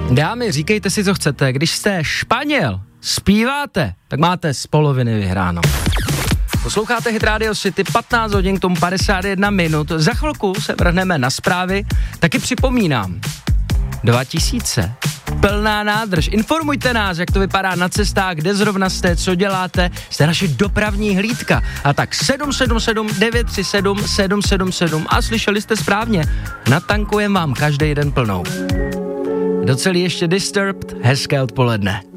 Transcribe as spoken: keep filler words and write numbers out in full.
Dámy, říkejte si, co chcete. Když jste Španěl, zpíváte, tak máte z poloviny vyhráno. Posloucháte Hit Radio City, patnáct hodin k tomu padesát jedna minut. Za chvilku se vrhneme na zprávy. Taky připomínám, dva tisíce, plná nádrž. Informujte nás, jak to vypadá na cestách, kde zrovna jste, co děláte. Jste naše dopravní hlídka. A tak sedm sedm sedm devět tři sedm sedm sedm sedm a slyšeli jste správně. Natankujeme vám každý den plnou. Docela ještě Disturbed, hezké odpoledne.